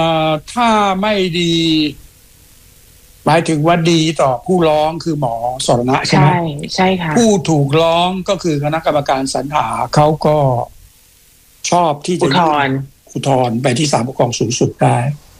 ถ้าไม่ดีหมายถึงว่าดีต่อผู้ร้องคือหมอสรณะใช่ไหมใช่ค่ะผู้ถูกร้องก็คือคณะกรรมการสรรหาเขาก็ชอบที่จะอุทธรณ์ไปที่ศาลปกครองสูงสุดได้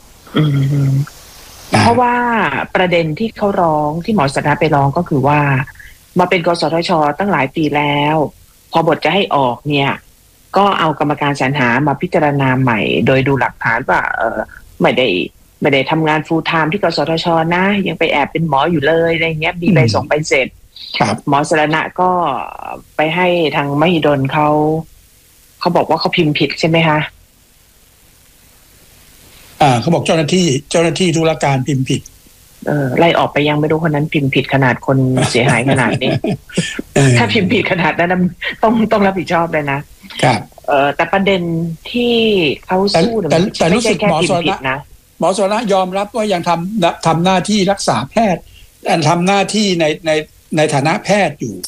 เพราะว่าประเด็นที่เขาร้องที่หมอสรณะไปร้องก็คือว่ามาเป็นกสทช.ตั้งหลายปีแล้วพอบทจะให้ออกเนี่ยก็เอากรรมการสรรหามาพิจารณาใหม่โดยดูหลักฐานว่าไม่ได้ทำงาน full time ที่กสทช.นะยังไปแอบเป็นหมออยู่เลยอะไรเงี้ยมีใบส่งใบเสร็จหมอสรณะก็ไปให้ทางมหิดลเขาบอกว่าเขาพิมพ์ผิดใช่ไหมคะเขาบอกเจ้าหน้าที่ธุรการพิมพ์ผิดไล่ออกไปยังไม่รู้คนนั้นพิมพ์ผิดขนาดคนเสียหายขนาดนี้ ถ้าพิมพ์ผิดขนาดนั้นต้องรับผิดชอบเลยนะครับแต่ประเด็นที่เขาสู้แต่รู้สึกหมอสรณะยอมรับว่ายังทำหน้าที่รักษาแพทย์ทำหน้าที่ในฐานะแพทย์อยู่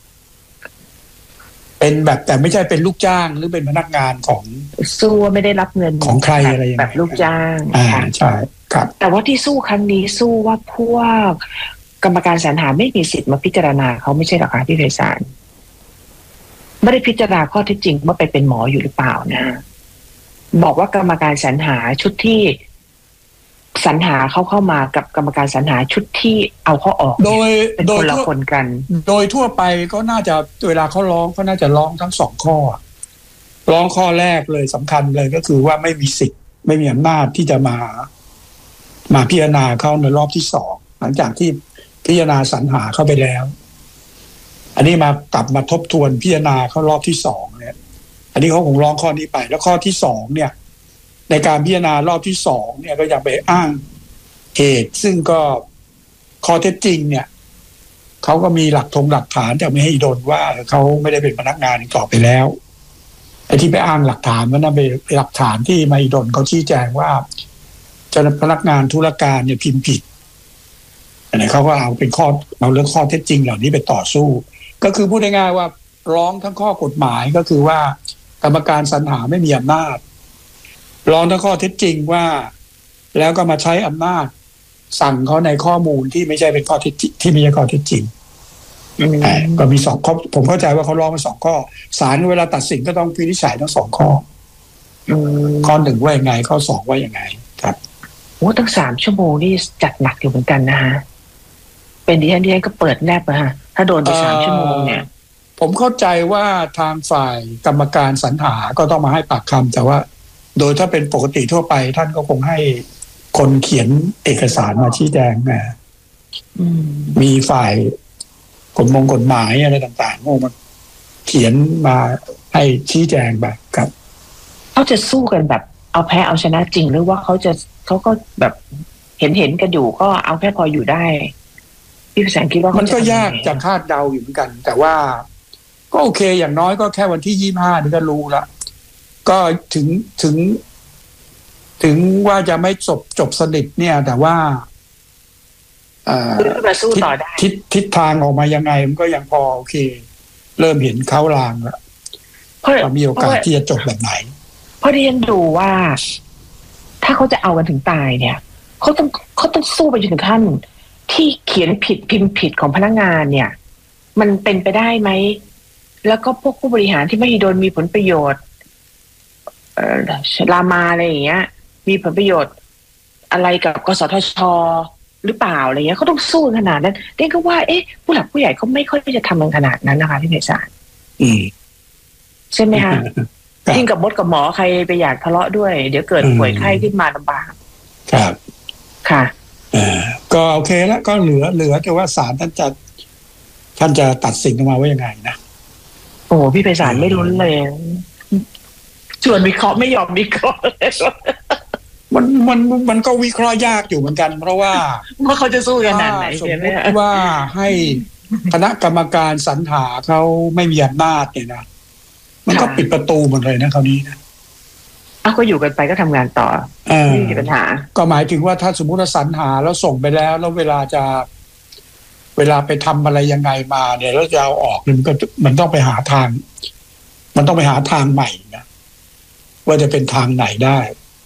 เป็นแบบแต่ไม่ใช่เป็นลูกจ้างหรือเป็นพนักงานของสู้ไม่ได้รับเงินของใครอะไรอย่างแบบลูกจ้างใช่ครับแต่ว่าที่สู้ครั้งนี้สู้ว่าพวกกรรมการสรรหาไม่มีสิทธิ์มาพิจารณาเขาไม่ใช่หรอคะพี่ไพศาลไม่ได้พิจารณาข้อเท็จจริงว่าไปเป็นหมออยู่หรือเปล่านะบอกว่ากรรมการสรรหาชุดที่สรรหาเข้ามากับกรรมการสรรหาชุดที่เอาเขาออกโดยคนละคนกันโดยทั่วไปก็น่าจะเวลาเขาร้องก็น่าจะร้องทั้งสองข้อร้องข้อแรกเลยสำคัญเลยก็คือว่าไม่มีสิทธิ์ไม่มีอำนาจที่จะมาพิจารณาเขาในรอบที่สองหลังจากที่พิจารณาสรรหาเข้าไปแล้วอันนี้กลับมาทบทวนพิจารณาเขารอบที่สองเนี่ยอันนี้เขาคงร้องข้อนี้ไปแล้วข้อที่สองเนี่ยในการพิจารณารอบที่สองเนี่ยก็ยังไปอ้างเหตุซึ่งก็ข้อเท็จจริงเนี่ยเขาก็มีหลักฐานจากมหิดลว่าเขาไม่ได้เป็นพนักงานต่อไปแล้วไอ้ที่ไปอ้างหลักฐานมันเป็นหลักฐานที่มหิดลเขาชี้แจงว่าเจ้าพนักงานธุรการเนี่ยพิมพ์ผิดอันนี้เขาก็เอาเรื่องข้อเท็จจริงเหล่านี้ไปต่อสู้ก็คือพูดง่ายๆว่าร้องทั้งข้อกฎหมายก็คือว่ากรรมการสรรหาไม่มีอำนาจร้องทั้งข้อเท็จจริงว่าแล้วก็มาใช้อำนาจสั่งเขาในข้อมูลที่ไม่ใช่เป็นข้อเท็จจริงที่ไม่ใช่ข้อเท็จจริงก็มีสองข้อผมเข้าใจว่าเขาร้องมาสองข้อศาลเวลาตัดสินก็ต้องวินิจฉัยทั้งสองข้อข้อหนึ่งว่ายังไงข้อสองว่ายังไงครับโอ้ตั้ง3 ชั่วโมงนี่จัดหนักอยู่เหมือนกันนะฮะเป็นดิฉันก็เปิดแนบนะฮะถ้าโดนไป3 ชั่วโมงเนี่ยผมเข้าใจว่าทางฝ่ายกรรมการสรรหาก็ต้องมาให้ปากคำแต่ว่าโดยถ้าเป็นปกติทั่วไปท่านก็คงให้คนเขียนเอกสารมาชี้แจงมีฝ่ายกฎหมายอะไรต่างๆมาเขียนมาให้ชี้แจงแบบครับเขาจะสู้กันแบบเอาแพ้เอาชนะจริงหรือว่าเขาก็แบบเห็นกันอยู่ก็เอาแค่พออยู่ได้พี่ภาษาคิดว่ามันก็ยากจะคาดเดาอยู่เหมือนกันแต่ว่าก็โอเคอย่างน้อยก็แค่วันที่25นี่ก็รู้ละก็ถึงว่าจะไม่จบสนิทเนี่ยแต่ว่าทิศทางออกมายังไงมันก็ยังพอโอเคเริ่มเห็นเขาลางแล้วว่ามีโอกาสที่จะจบแบบไหนเพราะที่ฉันดูว่าถ้าเขาจะเอากันถึงตายเนี่ยเขาต้องสู้ไปจนถึงขั้นที่เขียนผิดพิมพ์ผิดของพนักงานเนี่ยมันเป็นไปได้ไหมแล้วก็พวกผู้บริหารที่ไม่โดนมีผลประโยชน์รามาอะไรอย่างเงี้ยมีผลประโยชน์อะไรกับกสทช.หรือเปล่าอะไรเงี้ยเขาต้องสู้ขนาดนั้นเด็กก็ว่าผู้หลักผู้ใหญ่เขาไม่ค่อยจะทำมันขนาดนั้นนะคะพี่ไพศาลใช่ไหมคะยิ่งกับมดกับหมอใครไปอยากทะเลาะด้วยเดี๋ยวเกิดป่วยไข้ขึ้นมาลำบากครับค่ะก็โอเคแล้วก็เหลือแต่ว่าศาลท่านจะตัดสินออกมาว่ายังไงนะโอ้พี่ไพศาลไม่รู้เลยชวนวิเคราะห์ไม่ยอมวิเคราะห์เลยมันก็วิเคราะห์ยากอยู่เหมือนกันเพราะว่าเขาจะสู้กันขนาดไหนสมมติว่าให้คณะกรรมการสรรหาเขาไม่มีอำนาจเนี่ยนะมันก็ปิดประตูหมดเลยนะคราวนี้นะก็อยู่กันไปก็ทำงานต่อไม่มีปัญหาก็หมายถึงว่าถ้าสมมติว่าสรรหาแล้วส่งไปแล้วเวลาไปทำอะไรยังไงมาเนี่ยแล้วจะเอาออกมันต้องไปหาทางใหม่นะว่าจะเป็นทางไหนได้